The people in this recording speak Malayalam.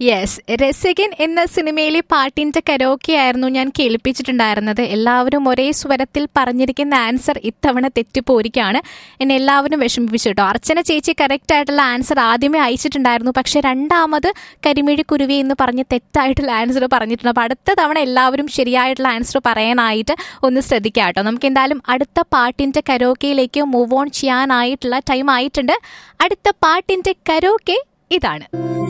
യെസ്, രസികൻ എന്ന സിനിമയിലെ പാട്ടിന്റെ കരോക്കെ ആയിരുന്നു ഞാൻ കേൾപ്പിച്ചിട്ടുണ്ടായിരുന്നത്. എല്ലാവരും ഒരേ സ്വരത്തിൽ പറഞ്ഞിരിക്കുന്ന ആൻസർ ഇത്തവണ തെറ്റിപ്പോയിരിക്കാണ്. എന്നെ എല്ലാവരും വിഷമിപ്പിച്ചു കേട്ടോ. അർച്ചന ചേച്ചി കറക്റ്റ് ആയിട്ടുള്ള ആൻസർ ആദ്യമേ അയച്ചിട്ടുണ്ടായിരുന്നു, പക്ഷെ രണ്ടാമത് കരിമിഴി കുരുവി എന്ന് പറഞ്ഞ് തെറ്റായിട്ടുള്ള ആൻസർ പറഞ്ഞിട്ടുണ്ട്. അപ്പോൾ അടുത്ത തവണ എല്ലാവരും ശരിയായിട്ടുള്ള ആൻസർ പറയാനായിട്ട് ഒന്ന് ശ്രദ്ധിക്കാം കേട്ടോ. നമുക്ക് എന്തായാലും അടുത്ത പാട്ടിന്റെ കരോക്കയിലേക്ക് മൂവ് ഓൺ ചെയ്യാനായിട്ടുള്ള ടൈം ആയിട്ടുണ്ട്. അടുത്ത പാട്ടിന്റെ കരോക്കെ ഇതാണ്.